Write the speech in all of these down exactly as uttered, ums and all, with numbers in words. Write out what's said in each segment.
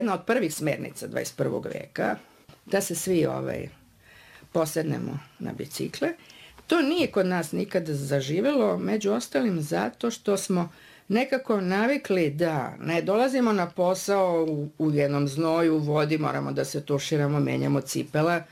Jedna od prvih smernica dvadeset prvog veka, da se svi ovaj, posednemo na bicikle. To nije kod nas nikad zaživelo, među ostalim zato što smo nekako navikli da ne dolazimo na posao u, u jednom znoju, u vodi, moramo da se tuširamo, menjamo cipela,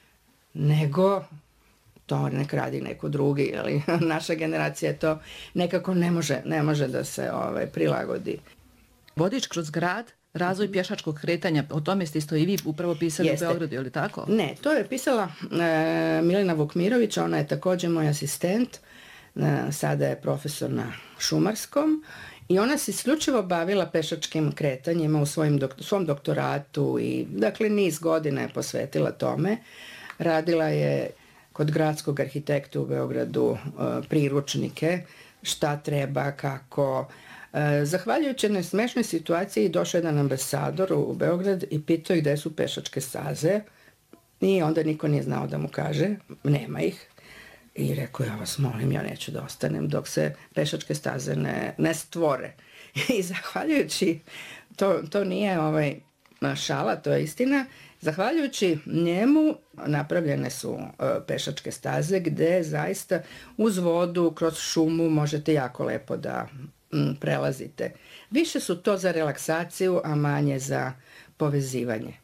nego to nek radi neko drugi, ali naša generacija to nekako ne može, ne može da se ovaj, prilagodi. Vodič kroz grad, razvoj pješačkog kretanja, o tome ste isto i vi upravo pisali Jeste. u Beogradu, je li tako? Ne, to je pisala e, Milena Vukmirović, ona je također moj asistent, e, sada je profesor na Šumarskom i ona se isključivo bavila pešačkim kretanjima u svojim dok, svom doktoratu i dakle niz godina je posvetila tome. Radila je kod gradskog arhitekta u Beogradu e, priručnike, šta treba, kako. E, zahvaljujući jednoj smešnoj situaciji došao jedan ambasador u Beograd i pitao ih gde su pešačke staze i onda niko nije znao da mu kaže, nema ih. I rekao, ja vas molim, ja neću da ostanem dok se pešačke staze ne, ne stvore. I zahvaljujući, to, to nije ovaj, šala, to je istina, zahvaljujući njemu napravljene su uh, pešačke staze gde zaista uz vodu, kroz šumu možete jako lepo da m, prelazite. Više su to za relaksaciju, a manje za povezivanje.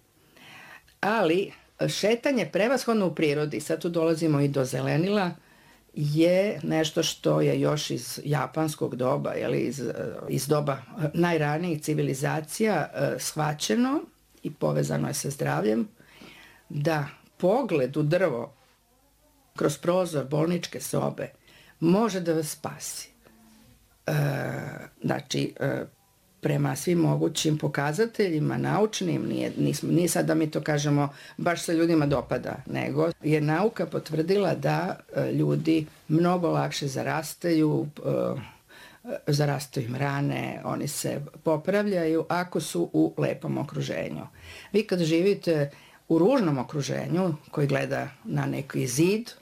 Ali šetanje prevashodno u prirodi, sad tu dolazimo i do zelenila, je nešto što je još iz japanskog doba, jeli, iz, iz doba najranijih civilizacija uh, shvaćeno i povezano je sa zdravljem, da pogled u drvo kroz prozor bolničke sobe može da vas spasi. E, znači, e, prema svim mogućim pokazateljima, naučnim, nije, nismo, nije sad da mi to kažemo baš se ljudima dopada, nego je nauka potvrdila da e, ljudi mnogo lakše zarastaju, e, zarastaju im rane, oni se popravljaju ako su u lepom okruženju. Vi kad živite u ružnom okruženju koji gleda na neki zid,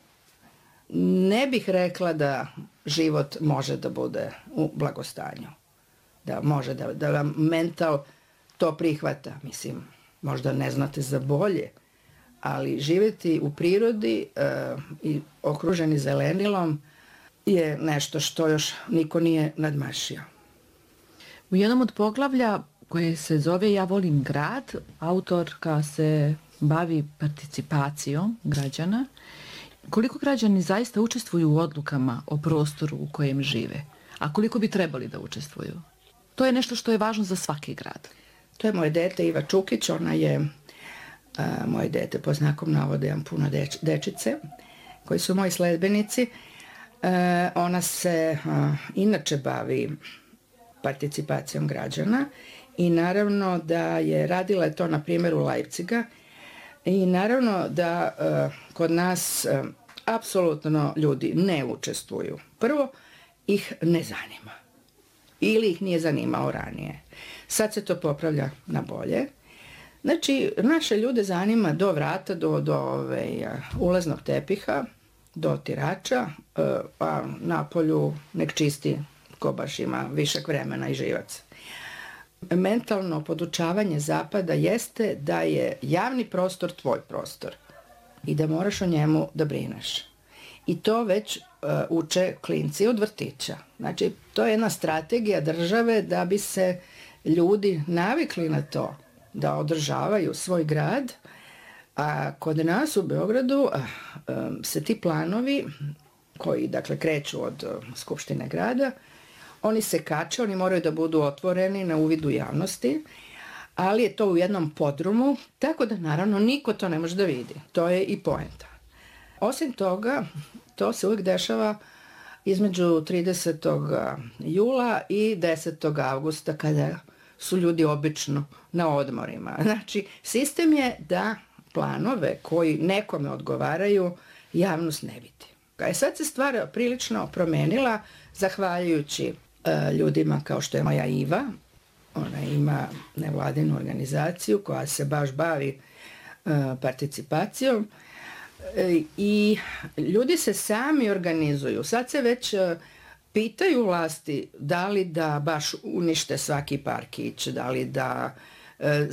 ne bih rekla da život može da bude u blagostanju. Da može da, da vam mental to prihvata. Mislim, možda ne znate za bolje, ali živjeti u prirodi uh, i okruženi zelenilom je nešto što još niko nije nadmašio. U jednom od poglavlja koje se zove Ja volim grad, autorka se bavi participacijom građana. Koliko građani zaista učestvuju u odlukama o prostoru u kojem žive, a koliko bi trebali da učestvuju? To je nešto što je važno za svaki grad. To je moje dete Iva Čukić, ona je a, moje dete po znakom navoda, imam puno deč, dečice koji su moji sledbenici. E, ona se a, inače bavi participacijom građana i naravno da je radila to na primjeru Leipciga i naravno da a, kod nas a, apsolutno ljudi ne učestvuju. Prvo, ih ne zanima ili ih nije zanimao ranije. Sad se to popravlja na bolje. Znači, naše ljude zanima do vrata, do, do ove, ulaznog tepiha, do tirača, a napolju nek čisti ko baš ima višak vremena i živac. Mentalno podučavanje zapada jeste da je javni prostor tvoj prostor i da moraš o njemu da brineš. I to već uh, uče klinci od vrtića. Znači, to je jedna strategija države da bi se ljudi navikli na to, da održavaju svoj grad, a kod nas u Beogradu uh, um, se ti planovi koji, dakle, kreću od uh, Skupštine grada, oni se kače, oni moraju da budu otvoreni na uvidu javnosti, ali je to u jednom podrumu, tako da naravno niko to ne može da vidi. To je i poenta. Osim toga, to se uvijek dešava između tridesetog jula i desetog avgusta kada su ljudi obično na odmorima. Znači, sistem je da planove koji nekome odgovaraju javnost ne vidi. E sad se stvar prilično promenila zahvaljujući uh, ljudima kao što je moja Iva. Ona ima nevladinu organizaciju koja se baš bavi uh, participacijom e, i ljudi se sami organizuju. Sad se već uh, pitaju vlasti da li da baš unište svaki parkić, da li da uh,